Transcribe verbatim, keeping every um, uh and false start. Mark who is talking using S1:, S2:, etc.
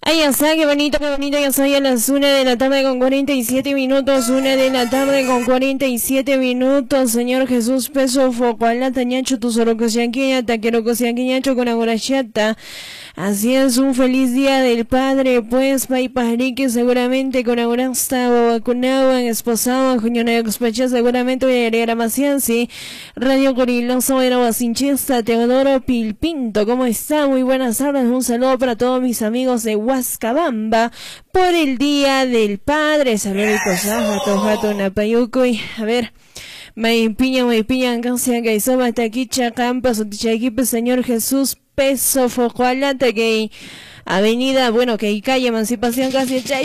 S1: Ay, ya está, qué bonito, qué bonito, ya soy a las una de la tarde con cuarenta y siete minutos, una de la tarde con cuarenta y siete minutos, Señor Jesús, peso foco, ala tañacho, tu solo cosianquiña, taquero cosianquiñacho con agorachata. Así es, un feliz día del Padre, pues, pay pajarique, seguramente con agorasta, o vacunado, esposado, juñona de cospacha, seguramente voy a llegar a Macianzi, Radio Coriloso, era Guasinchesta, Teodoro Pilpinto, ¿cómo está? Muy buenas tardes, un saludo para todos mis amigos de Huascabamba por el Día del Padre. Saluditos a Jato Jato Napayuco y a ver, Maipiña, Maipiña, Cancia, Gaisoma, Taquicha, Campas, Otichaquipe, Señor Jesús, Peso, Fojualata, que Avenida, bueno, que calle Emancipación, casi Chay,